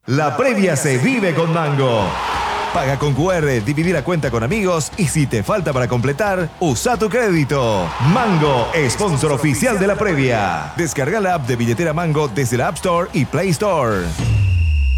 La previa se vive con Mango. Paga con QR, dividir a cuenta con amigos y si te falta para completar, usa tu crédito. Mango, sponsor oficial de la previa. Descarga la app de billetera Mango desde la App Store y Play Store.